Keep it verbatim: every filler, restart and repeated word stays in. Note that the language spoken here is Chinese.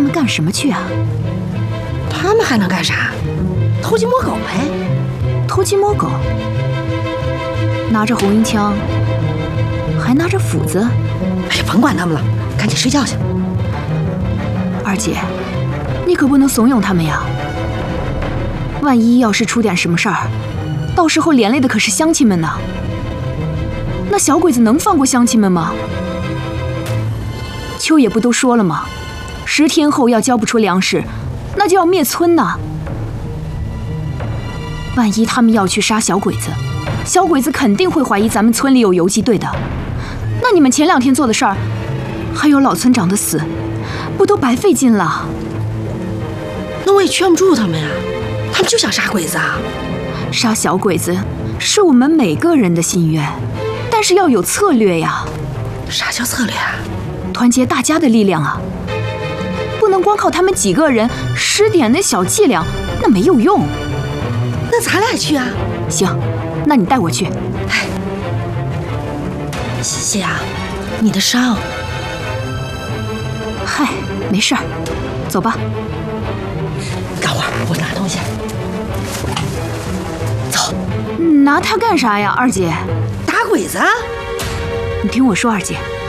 们干什么去啊？ 他们还能干啥？偷鸡摸狗呗。 偷鸡摸狗？拿着红缨枪，还拿着斧子？ 哎呀，甭管他们了，赶紧睡觉去。 二姐，你可不能怂恿他们呀！万一要是出点什么事儿，到时候连累的可是乡亲们呢。那小鬼子能放过乡亲们吗？秋野不都说了吗？十天后要交不出粮食，那就要灭村呐。万一他们要去杀小鬼子，小鬼子肯定会怀疑咱们村里有游击队的。那你们前两天做的事儿，还有老村长的死，不都白费劲了？ 那我也劝不住他们呀，他们就想杀鬼子啊。 杀小鬼子是我们每个人的心愿，但是要有策略呀。 啥叫策略啊？ 团结大家的力量啊！不能光靠他们几个人使点那小伎俩，那没有用。 那咱俩去啊？ 行，那你带我去。 哎，西西啊，你的伤…… 嗨，没事儿，走吧。 等会儿我拿东西。走。 拿它干啥呀，二姐？ 打鬼子啊！ 你听我说，二姐。